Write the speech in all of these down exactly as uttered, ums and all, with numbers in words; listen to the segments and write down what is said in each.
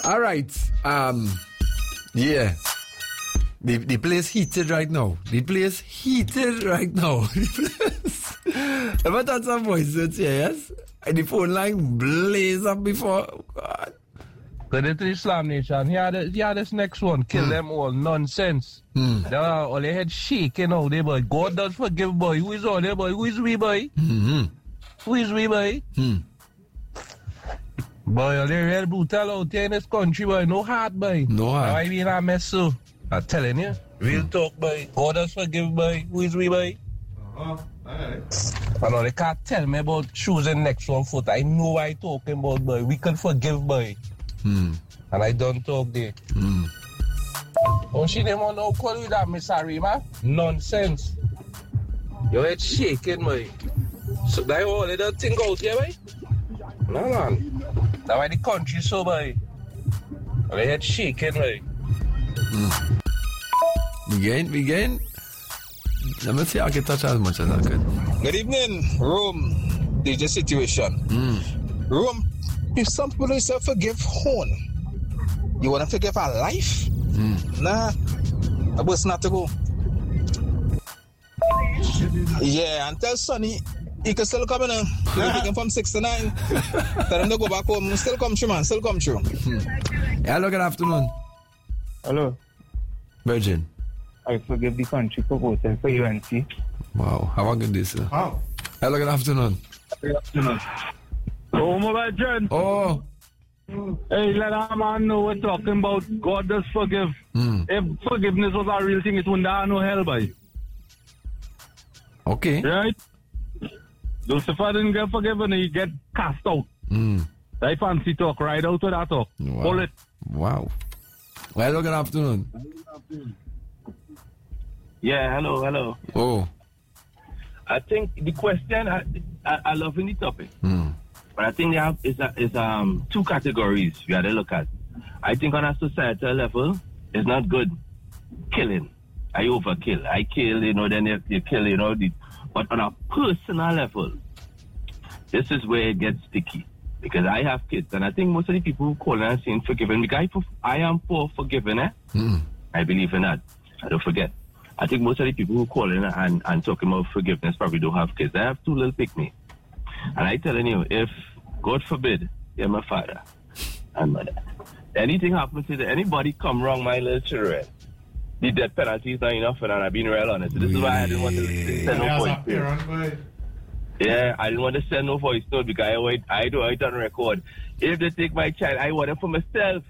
All right. Um, yeah. The, the place heated right now. The place heated right now. The place. Ever thought some voices here, yes? And the phone line blaze up before. God. But it's Islam Nation. Here, the, here this next one. Kill mm. them all. Nonsense. Mm. They are all their head shaking out there, boy. God does forgive, boy. Who is all there, boy? Who is we, boy? Mm-hmm. Who is we, boy? Mm. Boy, they're real brutal out here in this country, boy. No heart, boy. No heart. Why we in a mess, so? I'm telling you. Real mm. talk, boy. God does forgive, boy. Who is we, boy? Uh-huh. Alright. I know they can't tell me about choosing next one foot. I know what I'm talking about, boy. We can forgive, boy. Mm. And I don't talk there. Mm. Oh, she didn't want to call you that, Miss Arima. Nonsense. Your head shaking, boy. So that all they don't think out here, boy? No, man. That's why the country so, boy. Your head shaking, boy. Mm. Begin, begin. Let me see I can touch as much as I could. Good evening, Rome. There's a situation. Mm. Rome, if some people say forgive horn, you want to forgive our life? Mm. Nah, a bus not to go. Yeah, and tell Sonny he can still come in. Uh, you can take him from six to nine. Tell him to go back home. Still come true, man. Still come true. Mm. Hello, good afternoon. Hello. Virgin. I forgive the country for voting for U N C. Wow, how are you this, sir? How? Hello, good afternoon. Good afternoon. Oh, my Virgin. Oh. Hey, let our man know we're talking about God does forgive. Mm. If forgiveness was a real thing, it wouldn't have no hell, boy. Okay. Right? Lucifer didn't get forgiven, he get cast out. Mm. That fancy talk, right out with that talk. Wow. Pull it. Wow. Hello, good afternoon. Yeah, hello, hello. Oh. I think the question, I, I, I love the topic. Mm. But I think they have is is um two categories we have to look at. I think on a societal level, it's not good killing. I overkill. I kill, you know, then you, you kill, you know. The, but on a personal level, this is where it gets sticky. Because I have kids, and I think most of the people who call and saying forgiving, because I, I am for forgiving, eh? Mm. I believe in that. I don't forget. I think most of the people who call in and, and talking about forgiveness probably don't have kids. I have two little pick-me. And I telling you, if, God forbid, you're my father and mother, anything happens to anybody come wrong, my little children, the death penalty is not enough, and I'm being real honest. This is why I didn't want to send no voice note. Yeah, I didn't want to send no voice note because I wait, I do it on record. If they take my child, I want it for myself.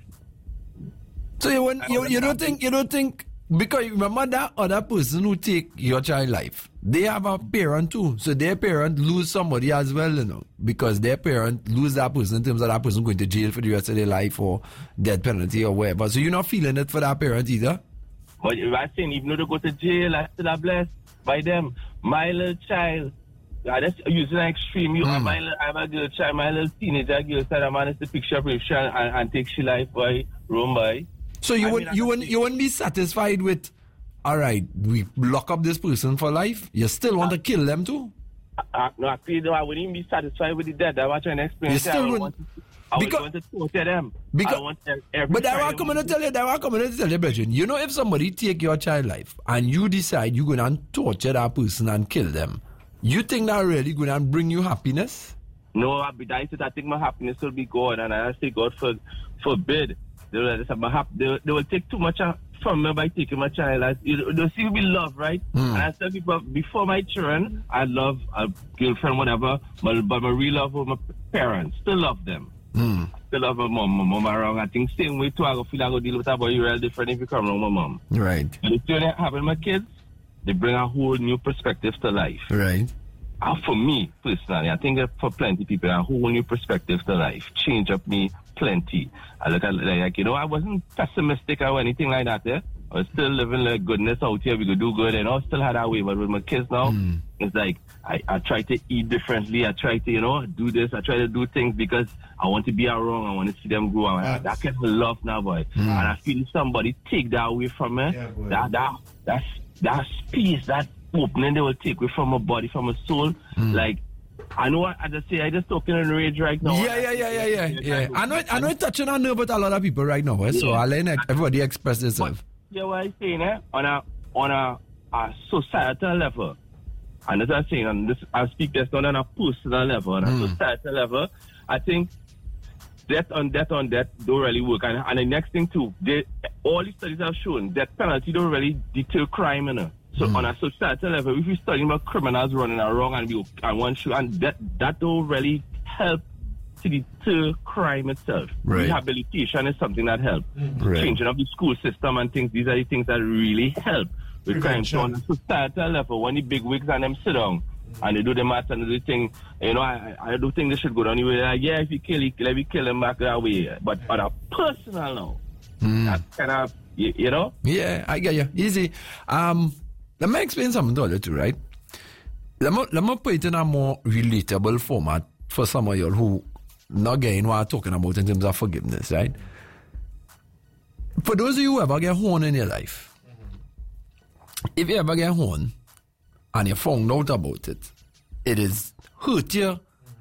So you want, you, you don't think you don't think because remember that other person who take your child life, they have a parent too. So their parent lose somebody as well, you know, because their parent lose that person in terms of that person going to jail for the rest of their life or death penalty or whatever. So you're not feeling it for that parent either. But I'm saying, even though they go to jail, I still are blessed by them. My little child, yeah, that's using an extreme. You, mm. my little, I'm a girl child, my little teenager girl said, I'm honest the picture of and, and take she life by room by. So you wouldn't you wouldn't you wouldn't be satisfied with, all right, we lock up this person for life. You still want uh, to kill them too? Uh, uh, no, I feel no, I wouldn't be satisfied with the dead. I want to explain. You still wouldn't. I because, want to torture them. Because, I want every but I want coming to tell you, I want coming to tell you, Bridget, you know, if somebody take your child life and you decide you're going to torture that person and kill them, you think that really going to bring you happiness? No, I be I think my happiness will be gone, and I say God for, forbid. They will, they, they will take too much from me by taking my child. They see me love, right? Mm. And I tell people, before my children, I love a girlfriend, whatever, but, but my real love for my parents, still love them. Mm. Still love my mom, my mom around. I think same way too, I go feel I go deal with her, but you're real different if you come around my mom. Right. And the thing that happen my kids, they bring a whole new perspective to life. Right. And for me, personally, I think for plenty people, a whole new perspective to life. Change up me plenty. I look at like, you know, I wasn't pessimistic or anything like that, yeah? I was still living like goodness out here, we could do good, and I still had that way, but with my kids now, mm. it's like, I, I try to eat differently, I try to, you know, do this, I try to do things because I want to be around, I want to see them grow, I, that kind of love now, boy. Mm. And I feel somebody take that away from me, yeah, that, that, that's, that space, that opening they will take away from my body, from my soul, mm. like, I know I, I just say I just talking in rage right now. Yeah, yeah, yeah, yeah, yeah, yeah. I know, I know it's touching on nerve with a lot of people right now, eh? So Yeah. I'll let everybody express themselves. Yeah, what I'm saying, eh? On a on a, a societal level, and as I'm saying, and this, I speak this not on a personal level, on a Mm. societal level, I think death on death on death don't really work. And, and the next thing too, they, all the studies have shown death penalty don't really deter crime, you know. So Mm. on a societal level, if we study about criminals running around and we and one shoot, and that that don't really help to deter crime itself. Right. Rehabilitation is something that helps. Right. Changing of the school system and things, these are the things that really help with crime. So Prevention. on a societal level, when the big wigs and them sit down and they do the math and do the thing, you know, I, I don't think they should go down the way. Like, yeah, if you kill it, let me kill him back that way. But on a personal now, that kind of, you, you know? Yeah, I get you. Easy. Um, let me explain something to you too, right? Let me, let me put it in a more relatable format for some of you who not getting what I'm talking about in terms of forgiveness, right? For those of you who ever get horn in your life, if you ever get horn and you found out about it, it is hurt you.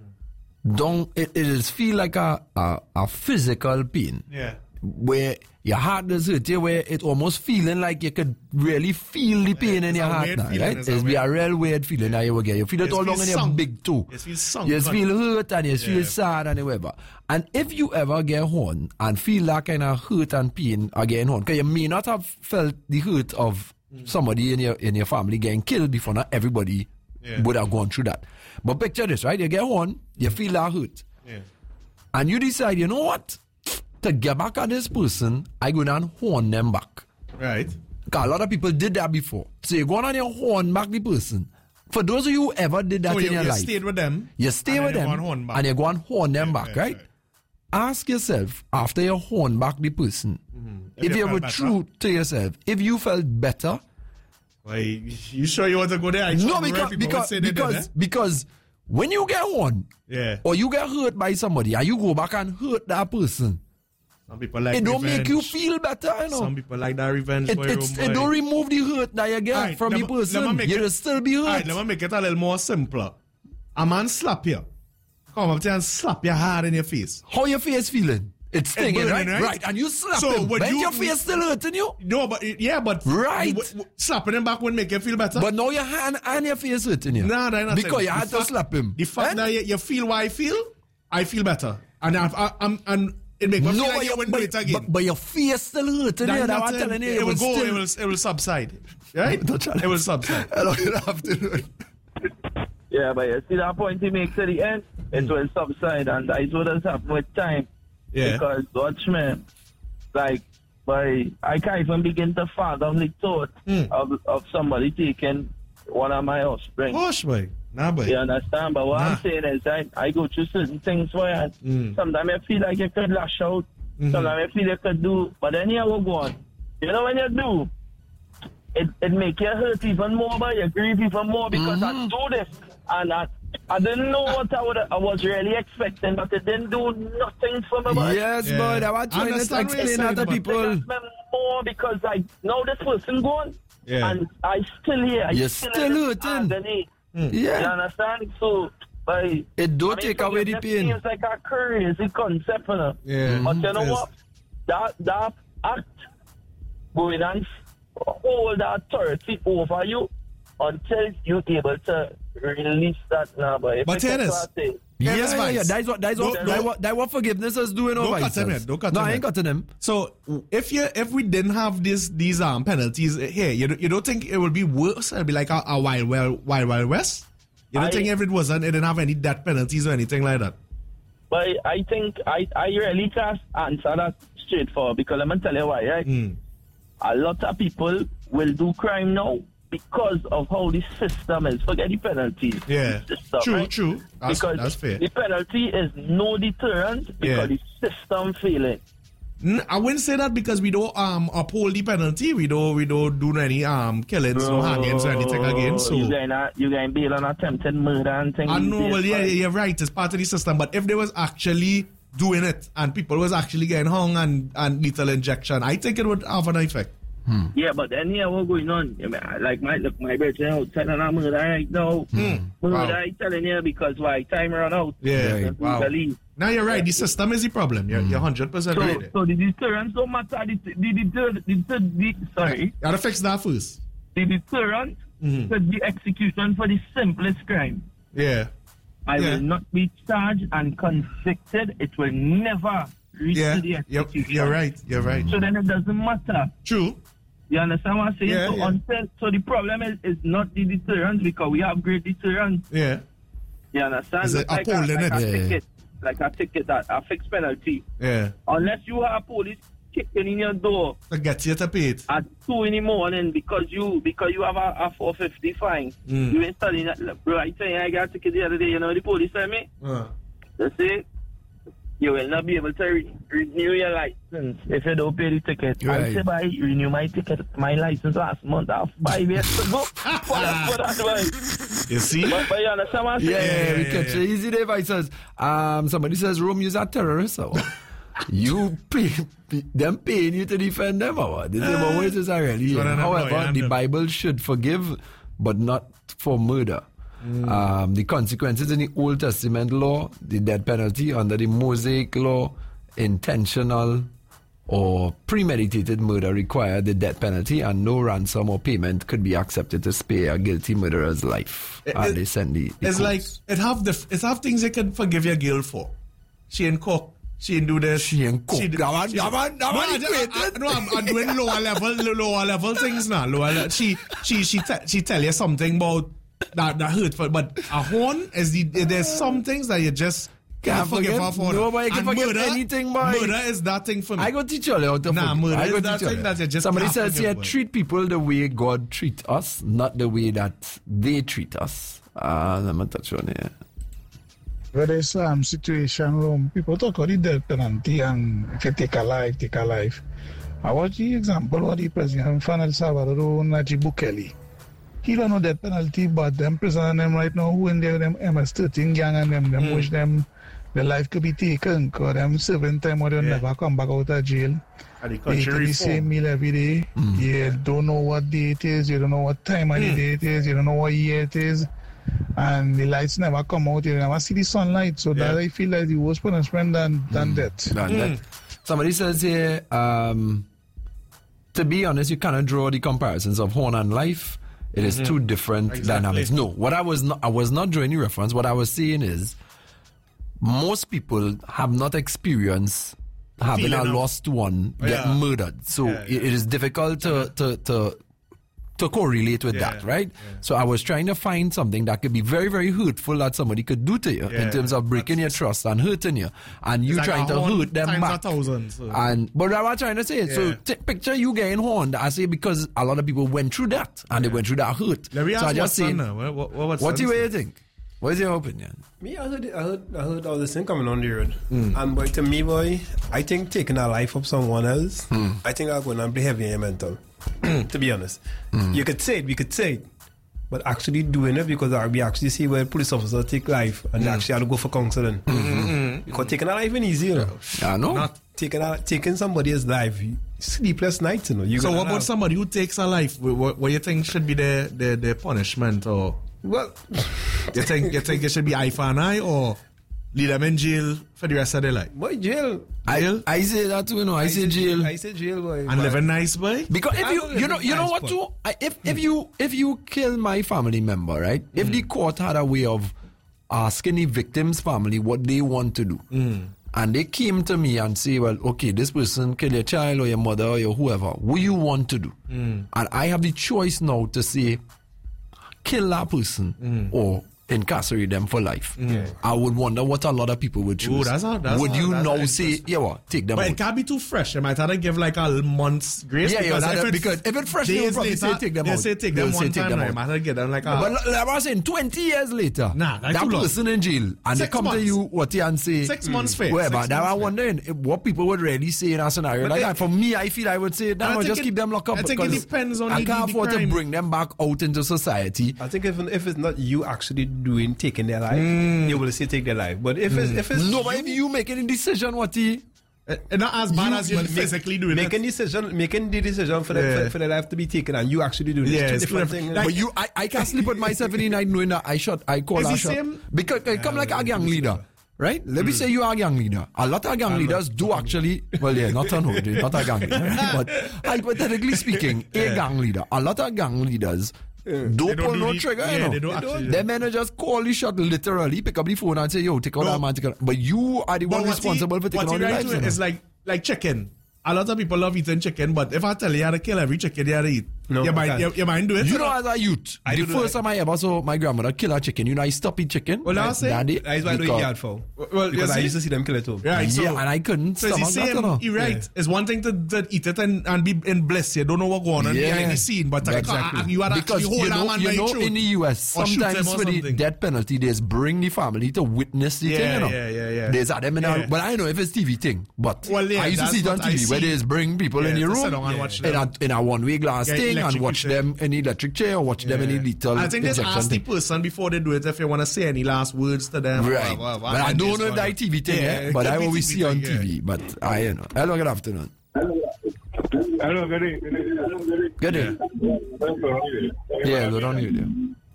Don't it, it is feel like a, a, a physical pain. Yeah. Where your heart does hurt you, where it almost feeling like you could really feel the pain Yeah, in it's your a heart weird now, feeling, right? it's It's, a be a weird- real weird feeling that you will get. You feel it You all feel down in your sunk. big toe. You feel sunk. You feel hurt and you feel Yeah. sad and whatever. And if you ever get horn and feel that kind of hurt and pain again horn, because you may not have felt the hurt of somebody in your in your family getting killed before, not everybody Yeah. would have gone through that. But picture this, right? You get horn, you feel that hurt. Yeah. And you decide, you know what? To get back at this person, I go down and horn them back. Right. Because a lot of people did that before. So you go on and you horn back the person. For those of you who ever did that So in you, your you life, stayed with them. you stay and with then them you go and horn back. and you go and horn them Yeah, back, right, right? right. Ask yourself, after you horn back the person, If if, you you felt were better. true to yourself, if you felt better. Why, you sure you want to go there? I No, sure because, people would because, say they did, because, eh? because when you get horn, Yeah. or you get hurt by somebody, and you go back and hurt that person, Some people like it don't revenge. make you feel better, you know. Some people like that revenge. It, boy, it's, boy. it don't remove the hurt that you get Alright, from let the me- let me person. make You'll it- still be hurt. Alright, let me make it a little more simpler. A man slap you. Come up there and slap your hard in your face. How your face feeling? It's stinging, burning, right? right? And you slap So, him. would But you- your face still hurting you. No, but it- yeah, but Right. w- w- slapping him back would make you feel better. But now your hand and your face hurting you. Nah, that's not Because saying. you The had to fact- slap him. The fact Eh? that you, you feel what I feel, I feel better, and I, I, I'm and it makes me No, feel but, like you your, wouldn't do it but, again. but, but your face still hurting That you. That's not what I'm saying- telling you. it will will go, still- it will, it will subside, right? Don't challenge. It will subside. Hello, good afternoon. Yeah, but you see that point he makes at the end, it will subside, and that's what has happened with time. Yeah. Because, watch me, like, by, I can't even begin to fathom the thought Mm. of, of somebody taking one of my offspring. Gosh, boy, nah, boy. You understand? But what Nah. I'm saying is, I, I go through certain things where Mm. sometimes I feel like you could lash out, Mhm. sometimes I feel you could do, but then you will go on. You know, when you do, it, it make you hurt even more, but you grieve even more because I do this. And I, I didn't know what I, would, I was really expecting, but it didn't do nothing for me. but Yes, Yeah. but I was trying to Understand what you're explain that saying, to but- people. it hurt me more because I know this person gone, Yeah. and I still here. I You're still still in this hurting. agony. Mm. You Yeah. understand? So, by It don't I mean, take away the forgiveness pain. seems like a crazy concept, you know. Yeah. But you know Yes. what? That that act going and hold that authority over you until you're able to release that now. But, But here it is. Yeah, Ellis yeah, yeah. Vice. That's what, that's what, Don't- that's don't- what, that's what forgiveness is doing Don't over cut him itself. in, don't cut No, him I in. ain't cutting him. So if you if we didn't have this these um penalties here, you don't, you don't think it would be worse? It'd be like a, a wild wild wild wild west. You don't I- think if it wasn't, it didn't have any death penalties or anything like that? But I think I, I really can't answer that straightforward because I'm going to tell you why, right? Mm. A lot of people will do crime now because of how the system is. Forget the penalties. Yeah. The system, True, right? true. That's- because that's fair. the penalty is no deterrent because Yeah. the system failing. N- I wouldn't say that because we don't um uphold the penalty. We don't we don't do any um killings, no hangings or anything again. So you going to you going bail on attempted murder and things. I know, these well, days, yeah, right? you're right. It's part of the system. But if they was actually doing it and people was actually getting hung and, and lethal injection, I think it would have an effect. Hmm. Yeah, but then here what's going on? I mean, like my look, my brother outside and I'm murder right now. Hmm. Murder Wow. I telling you because why time run out. Yeah. Right. Wow. Legally. Now you're right. The system is the problem. You're, you're one hundred percent So, right there. so the deterrence don't matter. The, the, deter, the, deter, the sorry, You gotta fix that first. the deterrent Mhm. to the execution for the simplest crime. Yeah. I Yeah. will not be charged and convicted. It will never reach Yeah. to the You're, execution. you're right. You're right. So then it doesn't matter. True. You understand what I'm saying? Yeah, so, yeah. Until, so the problem is, is not the deterrence because we have great deterrence. Yeah. You understand? Is it like a, upholding like it? a Yeah, yeah. ticket, like a ticket, a, a fixed penalty. Yeah. Unless you have police kicking in your door To get you to pay it. at two in the morning because you because you have a, a four fifty fine. Mm. You ain't studying that. Look, bro, I tell you, I got a ticket the other day. You know the police tell me. Uh. They say you will not be able to re- renew your license if you don't pay the ticket. I Right. say, I renew my ticket, my license last month. I have five years to go. For that, for that, boy. You see? But, but you understand what I'm Yeah, saying? yeah, yeah, we yeah, catch yeah. it. Easy devices. Um, somebody says Rome is a terrorist. Or what? You pay, pay them paying you to defend them. Or what? This is what ways is really. what an However, employee the and- Bible should forgive, but not for murder. Um, the consequences in the Old Testament law, the death penalty under the Mosaic law, intentional or premeditated murder required the death penalty, and no ransom or payment could be accepted to spare a guilty murderer's life. It- and it- they send the, the It's courts. like it have the it have things they can forgive your guilt for. She ain't cook. She ain't do this. She ain't cook. d- That one- she- that one- that no, one I, I, I, no, I'm, I'm doing lower level, lower level things now. Lower. Le- she she she te- she tell you something about that that hurtful, but a horn is the there's some things that you just can't Can't forgive forgive. her for. Nobody can And forgive murder, anything, boy. Murder is that thing for me. I go teach you how to Nah, forgive. murder I go is that teach you. thing that you just Somebody can't says forgive, here, boy. treat people the way God treat us, not the way that they treat us. Uh, let me touch on here. Where there's some situation room, people talk about the death penalty and if you take a life, take a life. I watch the example of the president from El Salvador, Nayib Bukele. He don't know death penalty, but them prisoner them right now who in there, them M S thirteen gang and them, them wish them the life could be taken because them serving time or they'll Yeah. never come back out of jail. And the They country eat the reform. same meal every day. You don't know what day it is, you don't know what time of the day it is, you don't know what year it is. And the lights never come out, you never see the sunlight. So Yeah. that I feel like the worst punishment than, than death. Done that. Somebody says here, um, to be honest, you cannot draw the comparisons of horn and life. It is two different Exactly. dynamics. No, what I was not, I was not drawing any reference. What I was saying is, most people have not experienced having Feeling a of- lost one Oh, get yeah. murdered. So Yeah, it- yeah. it is difficult to to to to correlate with Yeah, that, right? So I was trying to find something that could be very, very hurtful that somebody could do to you Yeah, in terms of breaking your trust and hurting you, and you It's like trying a to horn hurt them times a back. thousand, so. And but what I'm trying to say, so Yeah. t- picture you getting horned. I say because a lot of people went through that and they went through that hurt. Let me so ask I just Watson say, now. What, what, what, what do Watson you say? think? What is your opinion? Me, I heard, I heard, I heard all this thing coming on the road. Hmm. And boy, to me, boy, I think taking a life of someone else, Hmm. I think I'm going to be heavy in your mental. To be honest, Hmm. you could say it, we could say it, but actually doing it because we actually see where police officers take life and they Hmm. actually have to go for counseling. Because taking a life ain't easy, you know. I know. Not- Taking a, taking somebody's life, sleepless nights, you know. You So gotta what about have- somebody who takes a life? What, what, what you think should be the, the, the punishment, or Well, you think you think it should be eye for an eye, or leave them in jail for the rest of their life boy, jail. I, Jail? I say that too, you know. I, say jail. I say jail, boy. and but- live a nice boy? Because if I you don't you live know in you know nice what spot. too, I, if if you if you kill my family member, right? If the court had a way of asking the victim's family what they want to do, and they came to me and say, well, okay, this person killed your child or your mother or your whoever, what you want to do, and I have the choice now to say, kill that person or incarcerate them for life. I would wonder what a lot of people would choose. Ooh, that's a- that's would a- you that's now a say, interesting- yeah, what, take them But out? it can't be too fresh. They might have to give like a month's grace. Yeah, yeah, because that- if it's because if it's fresh, they'll days probably later, say take them they'll out. say take They'll them say one take time. them Right? out. Might have to get them like a, But like I was saying, twenty years later, Nah, that's that too long. person in jail, and they Six come to months. you, what you and say, Six months fair. whatever. Six Now months I'm fair. wondering if- what people would really say in a scenario But like it- that. For me, I feel I would say, I no, think just it- keep them locked up. I think it because depends on I the- can't the afford to crime. bring them back out into society. I think if if it's not you actually doing taking their life, you will say take their life. But if it's if it's No, but if you make any decision, what he, Uh, not as bad You- as you but physically doing making it. decision, making the decision for the Yeah. for, for the life to be taken, and you actually doing it. Yeah, It's two it's different different. things. Like- But you, I, I can't sleep with myself in the night knowing that I shot, I call It's a the shot. same- Because I come like a gang leader, right? Let me say you are a gang leader. A lot of gang leaders do actually, well, yeah, not on hood, not a gang leader, right? But hypothetically speaking, a gang leader, a lot of gang leaders don't They don't pull do no the- trigger, yeah, you know. they don't actually do Them men just call the shot literally, pick up the phone and say, yo, take out No. that man. Take out. But you are the But one what responsible he, for taking what out he the right lives. to you it know. is like like chicken. A lot of people love eating chicken, but if I tell you you had to kill every chicken you had to eat, No, you, I might, can't. you, you might do it. You know, as a youth, I the do first that. time I ever saw my grandmother kill a chicken, you know, I stopped eating chicken. Well, that's it. Daddy, That is why I don't eat because- yard fowl. Well, you Because I see? used to see them kill it too. Right, so, yeah, and I couldn't so it's the stomach that, you same, know. you're right. It's one thing to, to eat it and, and be in bliss. You don't know what's going on Yeah. behind the scene, but like, Exactly. uh, you had to Because actually you hold that know, man you by know the throat. in the U S, Or shoot sometimes them or for the something. death penalty, there's bring the family to witness the Yeah, thing, you know. yeah, yeah, yeah. There's a them in Yeah. a, but I don't know if it's T V thing. But Well, yeah, I used to that's see it on what I T V where see. there's bring people Yeah, in your to sit room down and watch in a, them. in a one-way glass Yeah, thing and electric watch chair. them in electric chair or watch them in a lethal I think just injection ask the thing. person before they do it if you want to say any last words to them. Right. Blah, blah, blah, But I and don't this know if one. that T V thing, Yeah, eh? it But could I be always T V see on thing, T V. But I, you know. Hello, good afternoon. Hello, good evening. Good day. Yeah, good on you there.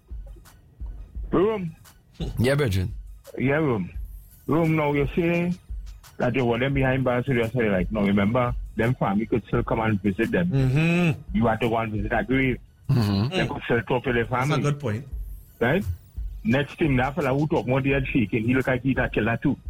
Room. Yeah, Virgin. Yeah, room. Room, now you say that you were them behind bars, so you say, like, no, remember, them family could still come and visit them. Mm-hmm. You had to go and visit that grave. Mm-hmm. They could still talk to their That's family. a good point. Right? Next thing, that fella who talk more the head shaking, he look like he's a killer too.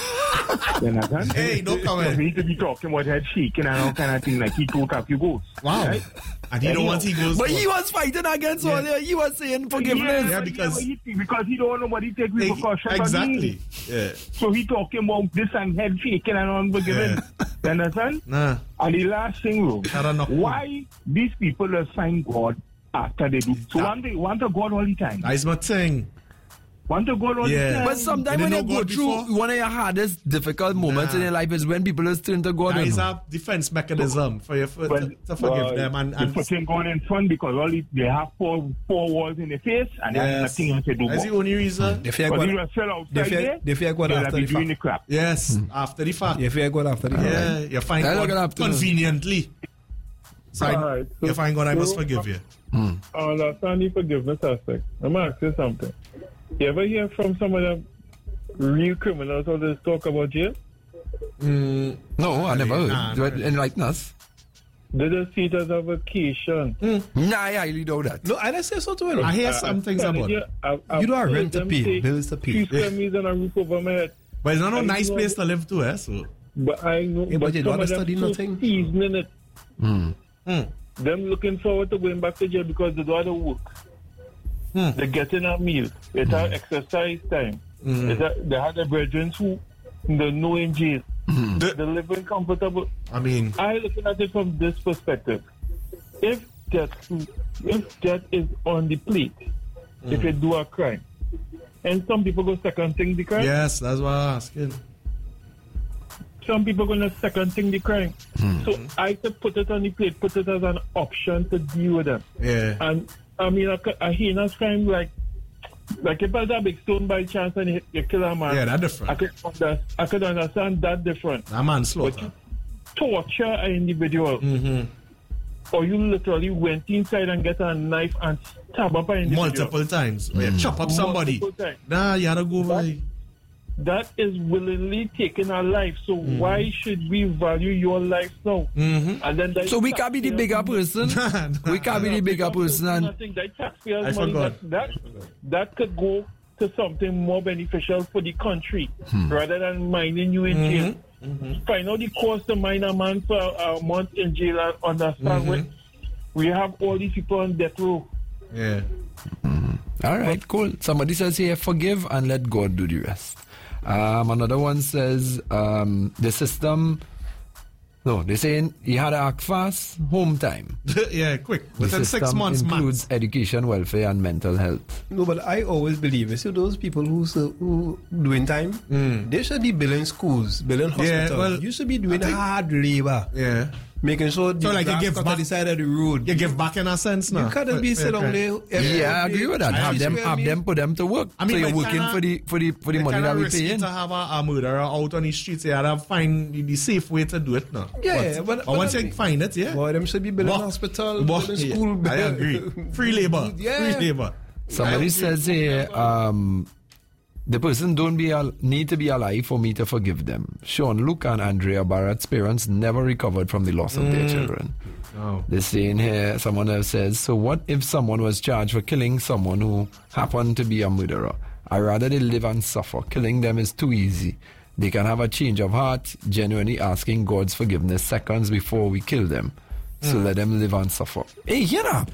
You understand? Hey, don't come So in. he to be talking about head shaking and all kind of thing, like he took a few ghosts. Wow. Right? And he don't want he goes. But he was fighting against all the, he was saying forgiveness. Yeah, because- he, because he don't want nobody to take Hey, repercussions on exactly. him. Yeah. So he talking about this and head shaking and unforgiving. You understand? Nah. And the last thing, Ro, I don't know. why these people just find God after they do? So want to want to God all the time. That's my thing. Want to God all Yeah. the time. But sometimes You when you didn't know go God through before? one of your hardest, difficult moments Nah. in your life is when people just turn to God. That you is know. a defense mechanism for you for, Well, to, to forgive uh, them and, you and putting God in front because all it, they have four four walls in the face and there's yes. nothing else to do. That's the about. only reason. They fear But God. you are still outside They fear, there, they fear God they'll after be the doing the fact. crap. Yes, after the fact. They fear God after the fact. Yeah, you find Yeah, look God at afternoon. conveniently. So I- Alright, so- you find God, I must so- forgive you. Uh, understand the forgiveness aspect. I'm going to ask you something. You ever hear from some of the real criminals or they talk about jail? Mm, No, I never heard. Nah, Do it nah. enlighten us. They just see it as a vacation. Nah, I highly doubt that. No, I didn't say so to him. I hear some things about it. You don't have rent to pay, bills to pay. Three square meters and a roof over my head. But it's not a I nice know- place to live too, eh? So. But I know, Yeah, but but you some don't of them study so nothing. seasoning it. Mm. Them looking forward to going back to jail because they don't have to work. Mm. They're getting a meal. It's mm. exercise time. Mm. It's a, they have their brethren who they know in jail. The- They're living comfortable. I mean, I looking at it from this perspective. If that if that is on the plate, if you do a crime, and some people go second thing the crime, yes, that's what I'm asking. some people gonna second thing the crime. So I to put it on the plate, put it as an option to deal with them. Yeah. And I mean, a, a heinous crime like like if I a big stone by chance and you, you kill a man, Yeah, that's different. I could under, I could understand that different. That man slow. But you torture an individual. Mm-hmm. Or you literally went inside and get a knife and stab up an individual. Multiple times. Or you chop up somebody. Multiple times. Nah, you gotta go by. That is willingly taking a life. So Mm-hmm. why should we value your life now? Mm-hmm. And then that So we can't be the bigger person. We can't be the bigger person. And Nothing that taxpayers' I money forgot. that, that that could go to something more beneficial for the country rather than mining you in jail. Find out the cost to mine a man for a month in jail and understand what we have all these people on death row. Yeah. all right, cool. Somebody says here, forgive and let God do the rest. Um, another one says um, the system. No, they're saying he had to act fast, home time. Yeah, quick. The Within six system months, includes max. education, welfare, and mental health. No, but I always believe, you see those people who so- who doing time, they should be building schools, building hospitals. well, you should be doing I think- hard labor. Yeah. making sure the So like you grass give cut back- on the side of the road. You give back in a sense now. You can't be sit down there. every Yeah, I day. agree with that. I Have them, swear have me. them, put them to work. I mean, so you're like, working kinda- for the for the for the money that we pay in. to have a, a murderer out on the streets. You gotta find the, the safe way to do it now. Yeah, but, but- but but once I you mean- find it, yeah. Boy, them should be building But- hospital, but- building yeah, school. I agree. Free labor. Yeah. Free labor. Somebody says here, um, the person don't be al- need to be alive for me to forgive them. Sean, Luke, and Andrea Barrett's parents never recovered from the loss of their children. Oh. They're saying here, someone else says, so what if someone was charged for killing someone who happened to be a murderer? I rather they live and suffer. Killing them is too easy. They can have a change of heart, genuinely asking God's forgiveness seconds before we kill them. So let them live and suffer. Hey, hear that?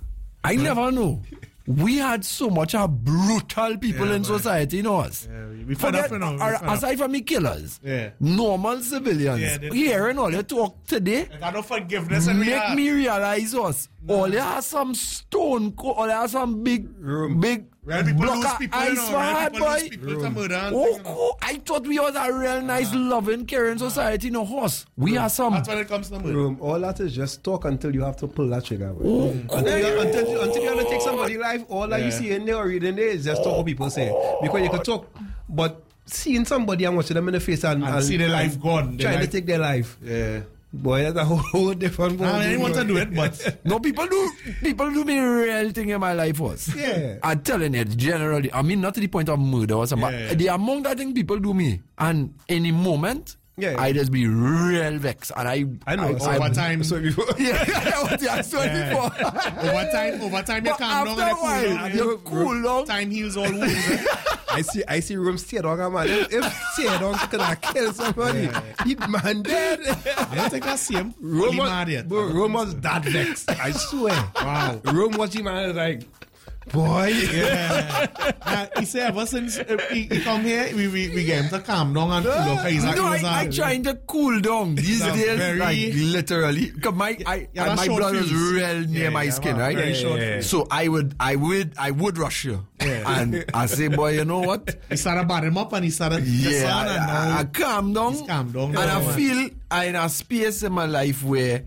I never know. We had so much of brutal people Yeah, in man. society, you know us. Yeah, we- we fed up, Forget, you know, we uh, fed up. aside from the killers, Yeah. normal civilians, Yeah, they- hearing all your talk today, I got no forgiveness in make reality. me realize us. All you have some stone, co- all you have some big, big Real people block lose of people, you ice know. for Real hard, people lose boy. people to murder and Oh, thing, you know. cool. I thought we was a real nice, loving, caring society. No horse. We are some. That's when it comes to murder. Room, all that is just talk until you have to pull that trigger. boy. Oh, Until, you, until, you, until you want to take somebody's life, all that you see in there or reading there is just talk what people say. Because you can talk, but seeing somebody and watching them in the face and, And see their life gone. Their trying life- to take their life. Yeah. Boy, that's a whole, whole different I world. didn't want to do it, but No, people do. People do me real thing in my life was. Yeah. I'm telling you, generally. I mean, not to the point of murder or something. Yeah. But the amount that thing people do me, and any moment, Yeah. I just be real vexed, and I. I know. I, over time, So before. yeah, what you said Yeah. before. over time, over time, you But calm down after a and while, you cool down. you cool down. Time heals all wounds. eh? I see, I see room stay dog, man. If, if stay dog could have killed somebody, he man dead. I don't think that's him. Rome Fully mad was, yet. bro, Rome was that vexed. I swear. Wow. Rome watching man is like, boy. Yeah. uh, he said ever since uh, he, he come here, we, we, we get him to calm down and cool down. He's like, No, he was, uh, I, I trying to cool down these That's days, very- like literally. Cause my, I, Yeah, that's my short blood is fuse. real near Yeah, my yeah, skin, man, right? very short Yeah. fuse. So I would, I would, I would rush you, Yeah. and I say, boy, you know what? He started batting him up and he started Yeah, the sun and I, I, I now calm down, he's calmed down and now, I man. feel I'm in a space in my life where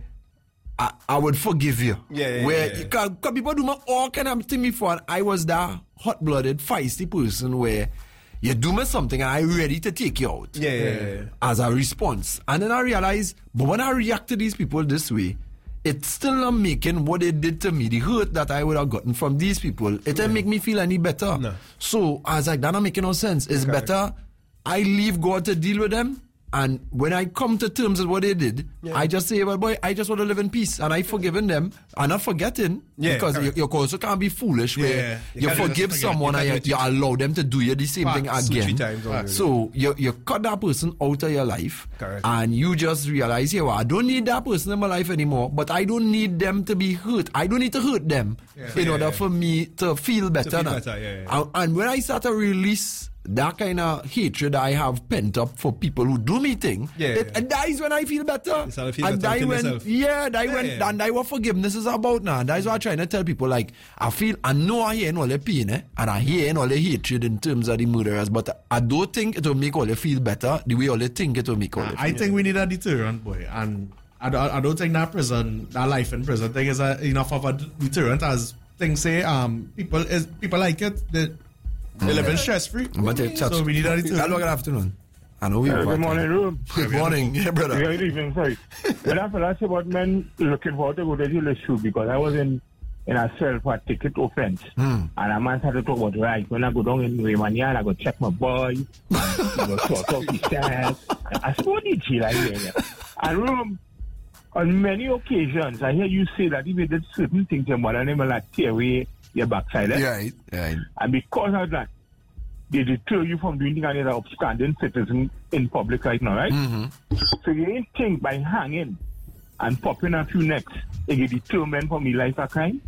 I, I would forgive you. Yeah, yeah, where yeah. Cause, cause people do my all kind of thing before, and I was that hot-blooded, feisty person where you do me something and I ready to take you out. Yeah, yeah, yeah. As a response. And then I realize, but when I react to these people this way, it's still not making what they did to me, the hurt that I would have gotten from these people, it didn't make me feel any better. No. So I was like, that not making no sense. It's better I leave God to deal with them. And when I come to terms with what they did, I just say, well, boy, I just want to live in peace. And I forgiven them. I'm not forgetting. Yeah, because you, correct. you also can't be foolish where Yeah, you you, can't just forgive forget. someone You and can't you, do it you allow them to do you the same thing Facts. Two, again. three times already. So you, you cut that person out of your life. Correct. And you just realize, yeah, well, I don't need that person in my life anymore, but I don't need them to be hurt. I don't need to hurt them in Yeah, order yeah. for me to feel better. feel now. better, yeah, yeah. And, and when I start to release that kind of hatred I have pent up for people who do me thing, Yeah, it, yeah. it dies when I feel better. You start to feel and better die within when, yourself. yeah, die Yeah, when, yeah. and die what forgiveness is about now. That's why I'm trying to tell people, like, I feel, I know I hear all the pain, eh, and I hear all the hatred in terms of the murderers, but I don't think it will make all the feel better the way all they think it will make all the feel. I think we need a deterrent, boy. And I don't, I don't think that prison, that life in prison thing is a, enough of a deterrent as things say. Um, people is people like it. They, they live in stress free. But it, So we need a Hello, deterrent. good afternoon. I know we Uh, good morning, room. Good morning, yeah, brother. Good evening, sorry. When I first about men looking forward to go to jail, it's true because I was in in a cell for a ticket offense. And a man started to talk about, right, when I go down in Romania, I go check my boy, I go talk off his stairs. I suppose the jail I hear you. And room, on many occasions, I hear you say that if you did certain things, your mother never like tear away your backside. Eh? Right, right. And because of that, they deter you from doing things and you're an upstanding citizen in public right now, right? Mm-hmm. So you ain't think by hanging and popping a few necks, you get determined for me life a crime?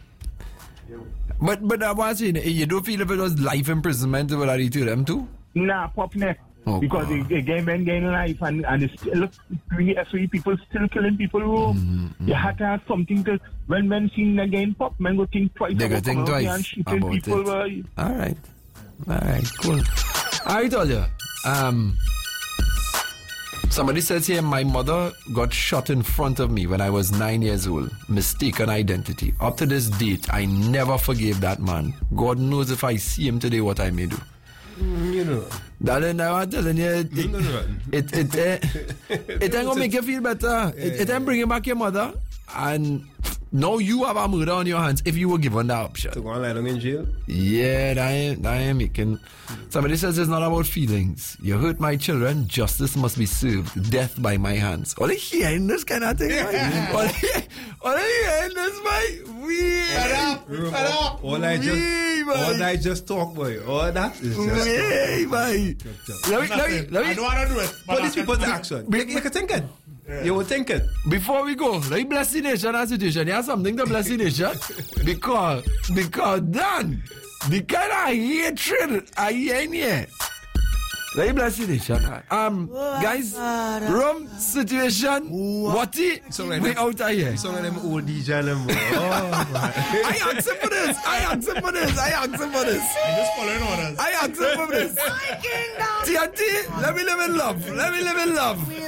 But but I was saying, you don't feel if it was life imprisonment, will I deter them too? Nah, pop neck. Oh, because God. they, they gain men gain life and, and it's still, look, doing S O E people still killing people. Who, Mm-hmm, You had to have something to, when men see them again pop, men go think twice They go about think coming out here twice and shooting about people. it. boy. All right. All right, cool. I told you. Um, Somebody says here, my mother got shot in front of me when I was nine years old. Mistaken identity. Up to this date, I never forgave that man. God knows if I see him today what I may do. Mm, you know. Darling, I'm telling you, it, it, it, it, it, it ain't gonna make you feel better. It, it ain't bringing back your mother. And now you have a murder on your hands if you were given that option. To go and lie down in jail? Yeah, that ain't, that ain't making... Somebody says it's not about feelings. You hurt my children, justice must be served. Death by my hands. All you hearing this kind of thing, right? All you, all you hearing this, mate? We... Fed up! Fed up! All I just... We, all I just talk, boy. All that is just... Hey, mate. Let me, let me, let me... I don't want to do it. Put these people's action. Make, make a think it. Yeah. You will think it. Before we go, let me bless the nation and situation. You have something to bless the nation? Because, because then, the kind of hatred I hear in here. Let me bless the nation. Um, guys, Rome situation, what it? Like we out of here. Some of them old D J them. Oh, I asked him for this. I asked him for this. I asked him for this. I'm just following orders. I asked him for this. T N T, let me live in love. Let me live in love.